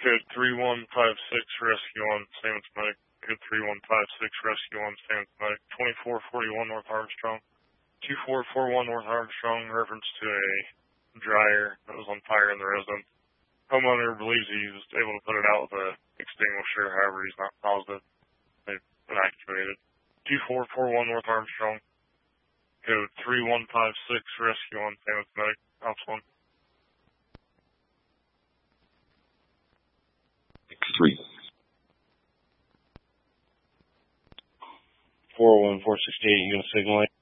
Code 3156 rescue on San Medic. Code 3156 rescue on San Medic. 2441 North Armstrong. 2441 North Armstrong, reference to a dryer that was on fire in the residence. Homeowner believes he was able to put it out with an extinguisher, however he's not positive. They've been activated. 2441 North Armstrong. Code 3156 rescue on San Medic. Ops 1. 3. 41468, you gonna signal it?